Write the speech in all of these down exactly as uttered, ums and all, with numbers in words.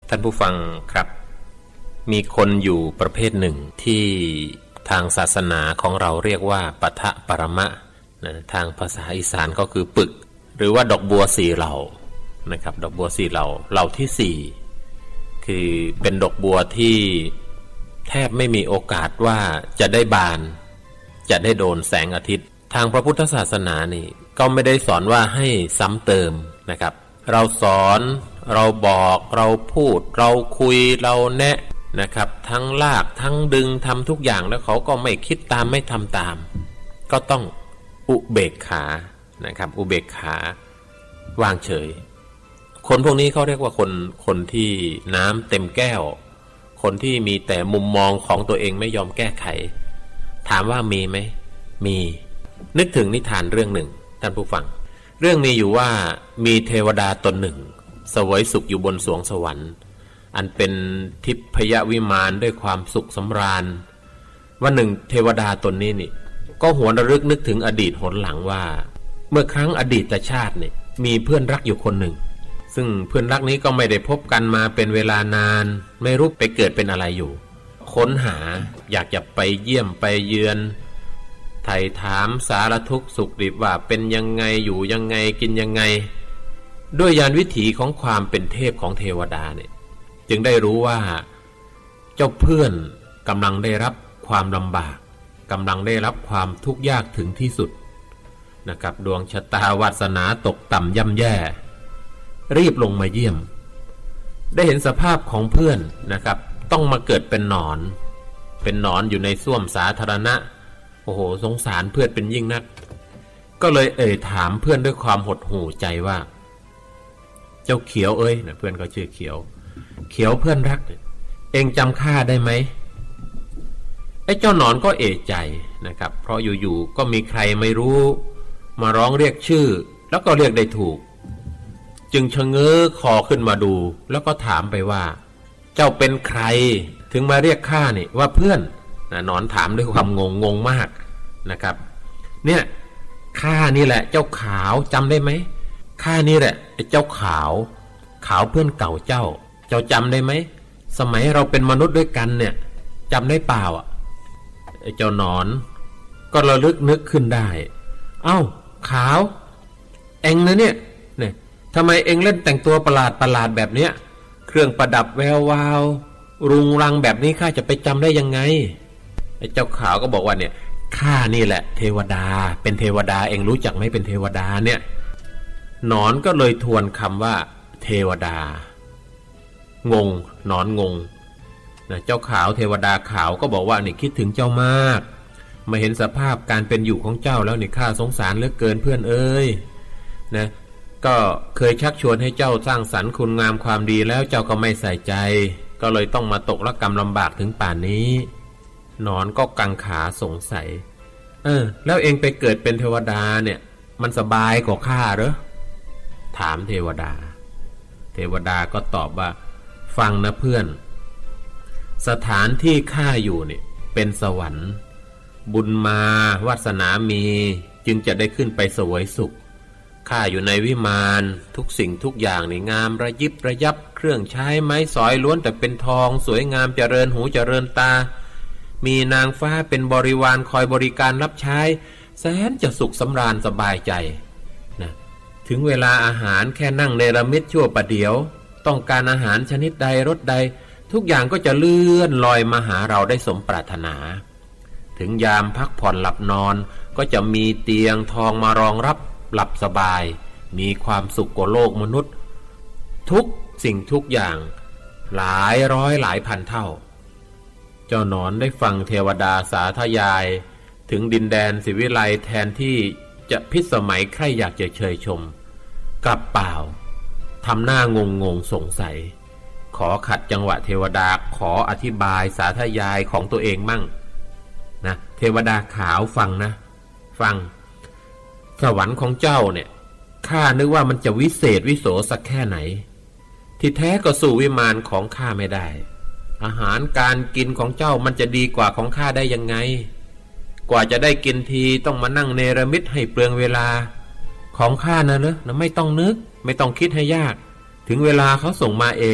ท่านผู้ฟังครับมีคนอยู่ประเภทหนึ่งที่ทางศาสนาของเราเรียกว่าปทะปรมะนะทางภาษาอีสานก็คือปึกหรือว่าดอกบัวสี่เหล่านะครับดอกบัวสี่เหล่าเหล่าที่สี่คือเป็นดอกบัวที่แทบไม่มีโอกาสว่าจะได้บานจะได้โดนแสงอาทิตย์ทางพระพุทธศาสนานี่ก็ไม่ได้สอนว่าให้ซ้ำเติมนะครับเราสอนเราบอกเราพูดเราคุยเราแนะนะครับทั้งลากทั้งดึงทำทุกอย่างแล้วเขาก็ไม่คิดตามไม่ทำตามก็ต้องอุเบกขานะครับอุเบกขาวางเฉยคนพวกนี้เขาเรียกว่าคนคนที่น้ำเต็มแก้วคนที่มีแต่มุมมองของตัวเองไม่ยอมแก้ไขถามว่ามีไหมมีนึกถึงนิทานเรื่องหนึ่งท่านผู้ฟังเรื่องมีอยู่ว่ามีเทวดาตนหนึ่งเสวยสุขอยู่บนสวงสวรรค์อันเป็นทิพยวิมานด้วยความสุขสำราญวันหนึ่งเทวดาตนนี้นี่ก็หวนระลึกนึกถึงอดีตหนหลังว่าเมื่อครั้งอดีตชาตินี่มีเพื่อนรักอยู่คนหนึ่งซึ่งเพื่อนรักนี้ก็ไม่ได้พบกันมาเป็นเวลานานไม่รู้ไปเกิดเป็นอะไรอยู่ค้นหาอยากจะไปเยี่ยมไปเยือนไถ่ถามสารทุกข์สุขดิบว่าเป็นยังไงอยู่ยังไงกินยังไงด้วยญาณวิถีของความเป็นเทพของเทวดาเนี่ยจึงได้รู้ว่าเจ้าเพื่อนกำลังได้รับความลำบากกำลังได้รับความทุกข์ยากถึงที่สุดนะครับดวงชะตาวาสนาตกต่ำย่ำแย่รีบลงมาเยี่ยมได้เห็นสภาพของเพื่อนนะครับต้องมาเกิดเป็นหนอนเป็นหนอนอยู่ในส้วมสาธารณะโอ้โหสงสารเพื่อนเป็นยิ่งนักก็เลยเอ่ยถามเพื่อนด้วยความหดหู่ใจว่าเจ้าเขียวเอ้ยนะเพื่อนก็ชื่อเขียวเขียวเพื่อนรักเองจำข้าได้ไหมไอ้เจ้าหนอนก็เอะใจนะครับเพราะอยู่ๆก็มีใครไม่รู้มาร้องเรียกชื่อแล้วก็เรียกได้ถูกจึงชะเง้อคอขึ้นมาดูแล้วก็ถามไปว่าเจ้าเป็นใครถึงมาเรียกข้านี่ว่าเพื่อนนะหนอนถามด้วยความงงงงมากนะครับเนี่ยข้านี่แหละเจ้าขาวจำได้ไหมข้านี่แหละไอ้เจ้าขาวขาวเพื่อนเก่าเจ้าเจ้าจำได้ไหมสมัยเราเป็นมนุษย์ด้วยกันเนี่ยจำได้เปล่าอ่ะไอ้เจ้าหนอนก็ระลึกนึกขึ้นได้เอ้าขาวเอ็งนะเนี่ยเนี่ยทำไมเอ็งเล่นแต่งตัวประหลาดประหลาดแบบเนี้ยเครื่องประดับแวววาวรุงรังแบบนี้ข้าจะไปจำได้ยังไงไอ้เจ้าขาวก็บอกว่าเนี่ยข้านี่แหละเทวดาเป็นเทวดาเอ็งรู้จักไหมเป็นเทวดาเนี่ยหนอนก็เลยทวนคำว่าเทวดางงหนอนงงนะเจ้าขาวเทวดาขาวก็บอกว่านี่คิดถึงเจ้ามากมาเห็นสภาพการเป็นอยู่ของเจ้าแล้วนี่ข้าสงสารเหลือเกินเพื่อนเอ้ยนะก็เคยชักชวนให้เจ้าสร้างสรรค์คุณงามความดีแล้วเจ้าก็ไม่ใส่ใจก็เลยต้องมาตกระกรรมลำบากถึงป่านนี้หนอนก็กังขาสงสัยเออแล้วเองไปเกิดเป็นเทวดาเนี่ยมันสบายกว่าข้าเหรอถามเทวดาเทวดาก็ตอบว่าฟังนะเพื่อนสถานที่ข้าอยู่เนี่ยเป็นสวรรค์บุญมาวาสนามีจึงจะได้ขึ้นไปเสวยสุขข้าอยู่ในวิมานทุกสิ่งทุกอย่างนี่งามระยิบระยับเครื่องใช้ไม้สอยล้วนแต่เป็นทองสวยงามเจริญหูเจริญตามีนางฟ้าเป็นบริวารคอยบริการรับใช้แสนจะสุขสำราญสบายใจนะถึงเวลาอาหารแค่นั่งเนรมิตชั่วประเดี๋ยวต้องการอาหารชนิดใดรสใดทุกอย่างก็จะเลื่อนลอยมาหาเราได้สมปรารถนาถึงยามพักผ่อนหลับนอนก็จะมีเตียงทองมารองรับหลับสบายมีความสุขกว่าโลกมนุษย์ทุกสิ่งทุกอย่างหลายร้อยหลายพันเท่าเจ้าหนอนได้ฟังเทวดาสาธยายถึงดินแดนศิวิไลแทนที่จะพิสมัยใครอยากจะเชยชมกลับเปล่าทำหน้างงงงสงสัยขอขัดจังหวะเทวดาขออธิบายสาธยายของตัวเองมั่งนะเทวดาขาวฟังนะฟังสวรรค์ของเจ้าเนี่ยข้านึกว่ามันจะวิเศษวิโสสักแค่ไหนที่แท้ก็สู่วิมานของข้าไม่ได้อาหารการกินของเจ้ามันจะดีกว่าของข้าได้ยังไงกว่าจะได้กินทีต้องมานั่งเนรมิตให้เปลืองเวลาของข้านะเนอะนะไม่ต้องนึกไม่ต้องคิดให้ยากถึงเวลาเขาส่งมาเอง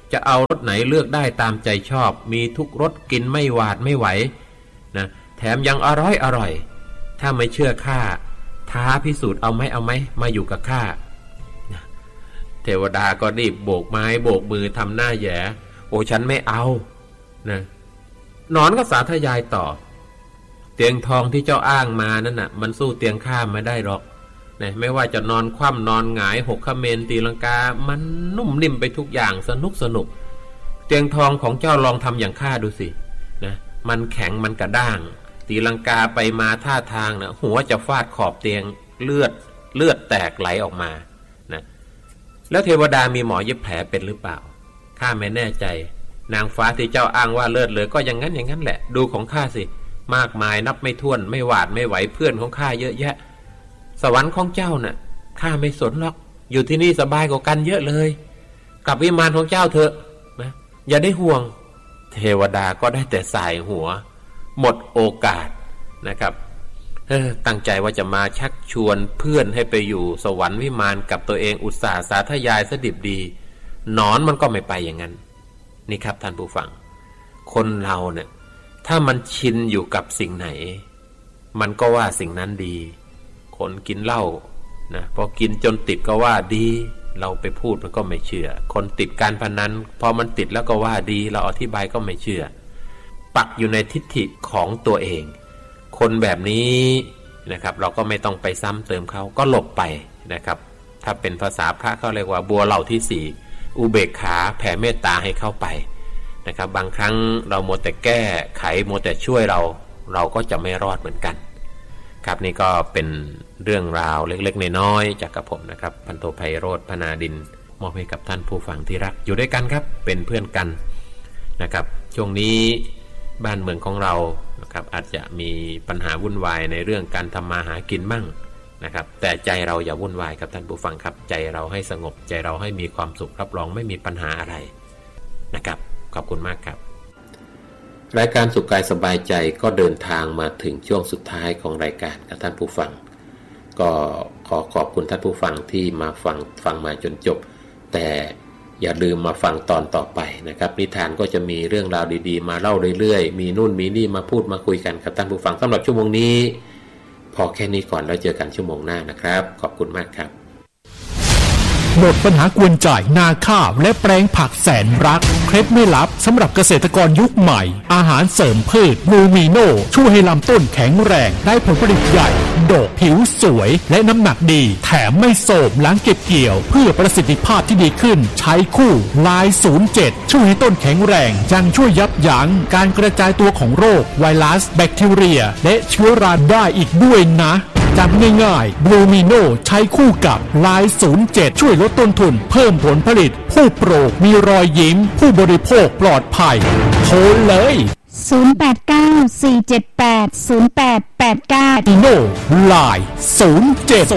จะเอารสไหนเลือกได้ตามใจชอบมีทุกรสกินไม่หวาดไม่ไหวนะแถมยังอร่อยอร่อยถ้าไม่เชื่อข้าท้าพิสูจน์เอาไหมเอาไหมมาอยู่กับข้าเทวดาก็รีบโบกไม้โบกมือทำหน้าแย่โอ้ฉันไม่เอานะหนอนก็สาธยายต่อเตียงทองที่เจ้าอ้างมานั่นน่ะมันสู้เตียงข้าไม่ได้หรอกนะไม่ว่าจะนอนคว่ำนอนหงายหกเขมรตีลังกามันนุ่มนิ่มไปทุกอย่างสนุกสนุกเตียงทองของเจ้าลองทำอย่างข้าดูสินะมันแข็งมันกระด้างตีลังกาไปมาท่าทางนะหัวจะฟาดขอบเตียงเลือดเลือดแตกไหลออกมานะแล้วเทวดามีหมอเย็บแผลเป็นหรือเปล่าข้าไม่แน่ใจนางฟ้าที่เจ้าอ้างว่าเลิศเลยก็อย่างนั้นอย่างนั้นแหละดูของข้าสิมากมายนับไม่ถ้วนไม่หวาดไม่ไหวเพื่อนของข้าเยอะแยะสวรรค์ของเจ้าน่ะข้าไม่สนหรอกอยู่ที่นี่สบายกว่ากันเยอะเลยกลับวิมานของเจ้าเถอะนะอย่าได้ห่วงเทวดาก็ได้แต่สายหัวหมดโอกาสนะครับเออตั้งใจว่าจะมาชักชวนเพื่อนให้ไปอยู่สวรรค์วิมานกับตัวเองอุตส่าห์สาธยายสดิบดีหนอนมันก็ไม่ไปอย่างนั้นนี่ครับท่านผู้ฟังคนเราเนี่ยถ้ามันชินอยู่กับสิ่งไหนมันก็ว่าสิ่งนั้นดีคนกินเหล้านะพอกินจนติดก็ว่าดีเราไปพูดมันก็ไม่เชื่อคนติดการพนันพอมันติดแล้วก็ว่าดีเราอธิบายก็ไม่เชื่อปักอยู่ในทิฏฐิของตัวเองคนแบบนี้นะครับเราก็ไม่ต้องไปซ้ำเติมเขาก็หลบไปนะครับถ้าเป็นภาษาพระเขาเรียกว่าบัวเหล่าที่สี่อุเบกขาแผ่เมตตาให้เข้าไปนะครับบางครั้งเราโมแต่แก้ไขโมแต่ช่วยเราเราก็จะไม่รอดเหมือนกันครับนี่ก็เป็นเรื่องราวเล็กๆน้อยๆจากกับผมนะครับพันโทไพโรจน์ พนาดินมอบให้กับท่านผู้ฟังที่รักอยู่ด้วยกันครับเป็นเพื่อนกันนะครับช่วงนี้บ้านเมืองของเรานะครับอาจจะมีปัญหาวุ่นวายในเรื่องการทำมาหากินมั่งนะครับแต่ใจเราอย่าวุ่นวายครับท่านผู้ฟังครับใจเราให้สงบใจเราให้มีความสุขรับรองไม่มีปัญหาอะไรนะครับขอบคุณมากครับรายการสุขกายสบายใจก็เดินทางมาถึงช่วงสุดท้ายของรายการกับท่านผู้ฟังก็ขอขอบคุณท่านผู้ฟังที่มาฟังฟังมาจนจบแต่อย่าลืมมาฟังตอนต่อไปนะครับนิทานก็จะมีเรื่องราวดีๆมาเล่าเรื่อยๆมีนู่นมีนี่มาพูดมาคุยกันกับท่านผู้ฟังสำหรับชั่วโมงนี้พอแค่นี้ก่อนแล้วเจอกันชั่วโมงหน้านะครับขอบคุณมากครับหมดปัญหากวนใจนาข้าวและแปลงผักแสนรักเคล็ดไม่ลับสำหรับเกษตรกรยุคใหม่อาหารเสริมพืชบลูมิโนช่วยให้ลำต้นแข็งแรงได้ผลผลิตใหญ่ดกผิวสวยและน้ำหนักดีแถมไม่โสมหลังเก็บเกี่ยวเพื่อประสิทธิภาพที่ดีขึ้นใช้คู่ลายศูนย์เจ็ดช่วยให้ต้นแข็งแรงยังช่วยยับยั้งการกระจายตัวของโรคไวรัสแบคทีเรียและเชื้อราได้อีกด้วยนะจำง่ายๆบลูมิโนใช้คู่กับลายศูนย์เจ็ดช่วยลดต้นทุนเพิ่มผลผลิตผู้ปลูกมีรอยยิ้มผู้บริโภคปลอดภัยโทรเลยศูนย์ แปด เก้า สี่ เจ็ด แปด ศูนย์ แปด แปด เก้าบลูมิโนลายศูนย์เจ็ด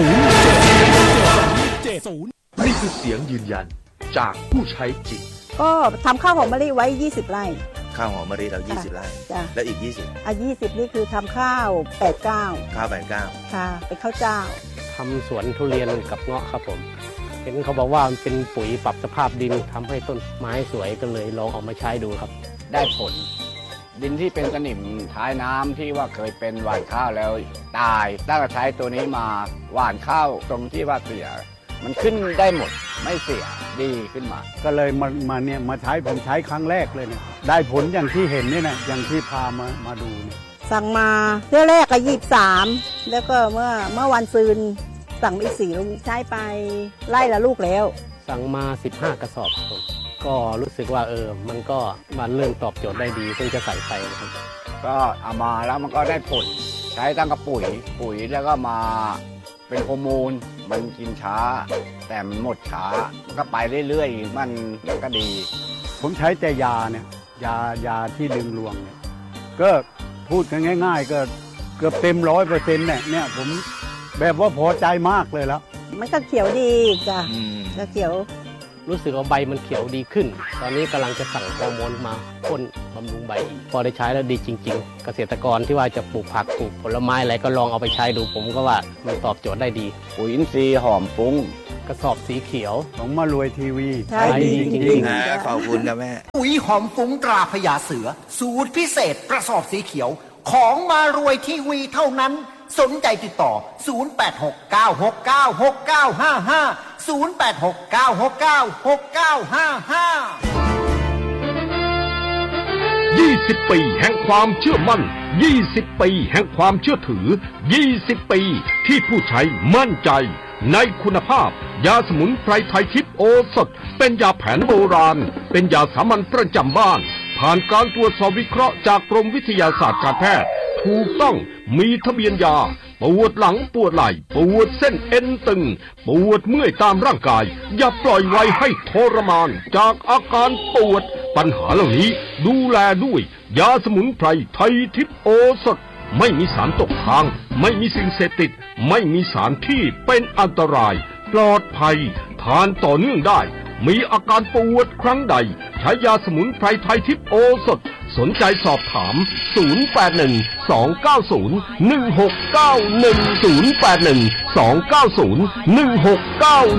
นี่คือเสียงยืนยันจากผู้ใช้จริงก็ทำข้าวหอมมะลิไว้ยี่สิบไร่ข้าวหอมมะลิเรายี่สิบไร่แล้วอีกยี่สิบอ่ะยี่สิบนี่คือทำข้าวแปด เก้าข้าวแปด เก้าค่ะเป็นข้าวเจ้าทำสวนทุเรียนกับเงาะครับผมเห็นเขาบอกว่ามันเป็นปุ๋ยปรับสภาพดินทำให้ต้นไม้สวยก็เลยลองเอามาใช้ดูครับได้ผลดินที่เป็นสนิมท้ายน้ำที่ว่าเคยเป็นหว่านข้าวแล้วตายตั้งแต่ใช้ตัวนี้มาหว่านข้าวตรงที่ว่าเสียมันขึ้นได้หมดไม่เสียดีขึ้นมาก็เลยมามาเนี่ยมาใช้ผมใช้ครั้งแรกเลยเนี่ยได้ผลอย่างที่เห็นนี่นะอย่างที่พามามาดูเนี่ยสั่งมาเที่ยวแรกก็ยี่สิบสามแล้วก็เมื่อเมื่อวันซืนสั่งอีกสี่ลูกใช้ไปไล่ละลูกแล้วสั่งมาสิบห้ากระสอบผมก็รู้สึกว่าเออมันก็มันเริ่มตอบโจทย์ได้ดีเพิ่งจะใส่ไปนะครับก็เอามาแล้วมันก็ได้ผลใช้ตั้งกระปุ๋ยปุ๋ยแล้วก็มาเป็นฮอร์โมนมันกินช้าแต่มันหมดช้ามันก็ไปเรื่อยๆมันก็ดีผมใช้แต่ยาเนี่ยยายาที่ดึงรวงเนี่ยก็พูดกันง่ายๆก็เกือบเต็มร้อยเปอร์เซ็นต์เนี่ยเนี่ยผมแบบว่าพอใจมากเลยแล้วมันก็เขียวดีจ้ะก็เขียวรู้สึกว่าใบมันเขียวดีขึ้นตอนนี้กำลังจะสั่งฮอร์โมนมาพ่นบำรุงใบอีกพอได้ใช้แล้วดีจริงๆเกษตรกรที่ว่าจะปลูกผักปลูกผลไม้อะไรก็ลองเอาไปใช้ดูผมก็ว่ามันตอบโจทย์ได้ดีปุ๋ยอินทรีย์หอมฟุ้งกระสอบสีเขียวของมารวยทีวีใช่ดีจริงๆนะขอบคุณครับแม่ปุ๋ยหอมฟุ้งตราพญาเสือสูตรพิเศษกระสอบสีเขียวของมารวยทีวีเท่านั้นสนใจติดต่อศูนย์ แปด หก เก้า หก เก้า หก เก้า ห้า ห้า ศูนย์ แปด หก เก้า หก เก้า หก เก้า ห้า ห้ายี่สิบ ปีแห่งความเชื่อมั่นยี่สิบ ปีแห่งความเชื่อถือยี่สิบ ปีที่ผู้ใช้มั่นใจในคุณภาพยาสมุนไพรไทยทิพย์โอสถเป็นยาแผนโบราณเป็นยาสามัญประจำบ้านผ่านการตรวจสอบวิเคราะห์จากกรมวิทยาศาสตร์การแพทย์ถูกต้องมีทะเบียนยาปวดหลังปวดไหล่ปวดเส้นเอ็นตึงปวดเมื่อยตามร่างกายอย่าปล่อยไว้ให้ทรมานจากอาการปวดปัญหาเหล่านี้ดูแลด้วยยาสมุนไพรไทยทิพย์โอสถไม่มีสารตกค้างไม่มีสิ่งเสพติดไม่มีสารที่เป็นอันตรายปลอดภัยทานต่อเนื่องได้มีอาการปวดครั้งใดใช้ยาสมุนไพรไทยทิพย์โอสถสนใจสอบถามศูนย์ แปด หนึ่ง สอง เก้า ศูนย์ หนึ่ง หก เก้า หนึ่ง ศูนย์ แปด หนึ่ง สอง เก้า ศูนย์ หนึ่ง หก เก้า